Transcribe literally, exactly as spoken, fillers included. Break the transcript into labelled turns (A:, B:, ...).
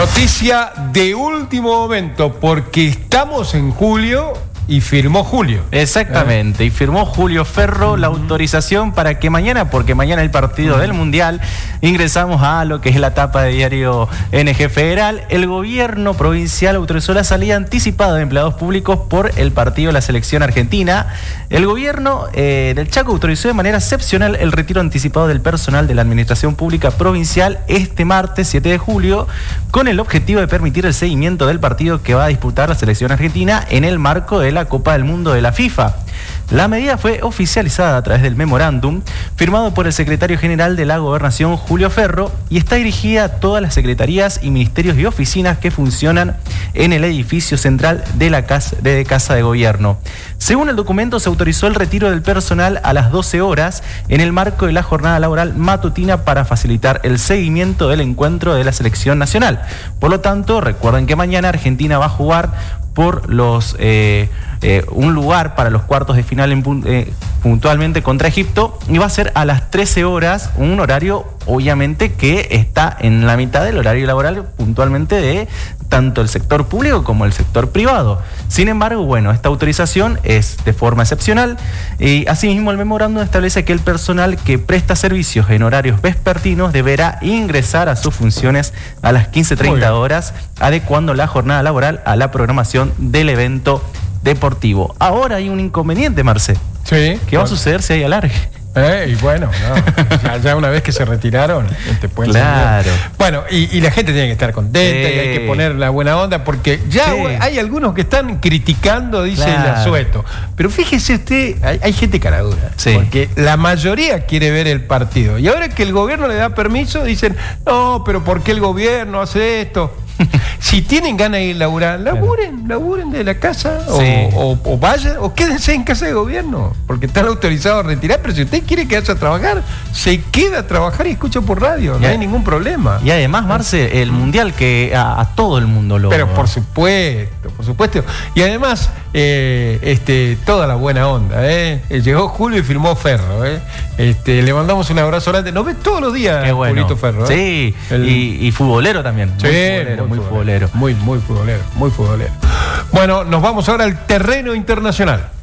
A: Noticia de último momento, porque estamos en julio y firmó Julio.
B: Exactamente, ¿Eh? y firmó Julio Ferro uh-huh. la autorización para que mañana, porque mañana el partido uh-huh. del Mundial, ingresamos a lo que es la tapa de diario N G Federal. El gobierno provincial autorizó la salida anticipada de empleados públicos por el partido de la selección argentina. El gobierno eh, del Chaco autorizó de manera excepcional el retiro anticipado del personal de la administración pública provincial este martes siete de julio, con el objetivo de permitir el seguimiento del partido que va a disputar la selección argentina en el marco de la Copa del Mundo de la FIFA. La medida fue oficializada a través del memorándum firmado por el secretario general de la Gobernación, Julio Ferro, y está dirigida a todas las secretarías y ministerios y oficinas que funcionan en el edificio central de la casa de, casa de Gobierno. Según el documento, se autorizó el retiro del personal a las doce horas en el marco de la jornada laboral matutina para facilitar el seguimiento del encuentro de la selección nacional. Por lo tanto, recuerden que mañana Argentina va a jugar por los eh, eh, un lugar para los cuartos de final en, eh, puntualmente contra Egipto, y va a ser a las trece horas, un horario obviamente que está en la mitad del horario laboral puntualmente de tanto el sector público como el sector privado. Sin embargo, bueno, esta autorización es de forma excepcional y asimismo el memorándum establece que el personal que presta servicios en horarios vespertinos deberá ingresar a sus funciones a las quince treinta horas, adecuando la jornada laboral a la programación del evento deportivo. Ahora hay un inconveniente, Marce.
A: Sí.
B: ¿Qué va a suceder si hay alargue?
A: Eh, y bueno, no, ya, ya una vez que se retiraron, te pueden
B: claro.
A: Salir. Bueno, y, y la gente tiene que estar contenta, sí. y hay que poner la buena onda, porque ya sí. hay algunos que están criticando, dice claro. el asueto. Pero fíjese usted, hay, hay gente caradura, sí. porque la mayoría quiere ver el partido. Y ahora que el gobierno le da permiso, dicen, no, pero ¿por qué el gobierno hace esto? Si tienen ganas de ir a laburar, laburen, laburen de la casa, sí. o, o, o vayan, o quédense en casa de gobierno, porque están autorizados a retirar. Pero si usted quiere quedarse a trabajar, se queda a trabajar y escucha por radio, no hay ningún problema.
B: Y además, Marce, el mundial que a, a todo el mundo lo...
A: Pero por supuesto, por supuesto. Y además, eh, este, toda la buena onda, ¿eh? Llegó Julio y firmó Ferro, ¿eh? Este, le mandamos un abrazo grande. Nos ve todos los días,
B: bueno.
A: Julito Ferro, ¿eh?
B: Sí,
A: el...
B: y, y futbolero también.
A: Sí,
B: muy futbolero, muy futbolero.
A: Muy, muy futbolero, muy futbolero. Bueno, nos vamos ahora al terreno internacional.